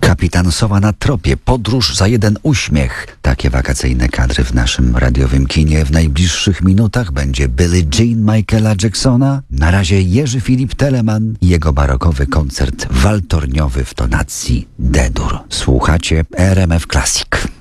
Kapitan Sowa na tropie, podróż za jeden uśmiech. Takie wakacyjne kadry w naszym radiowym kinie. W najbliższych minutach będzie Billie Jean Michaela Jacksona. Na razie Jerzy Filip Telemann i jego barokowy koncert waltorniowy w tonacji D-dur. Słuchacie RMF Classic.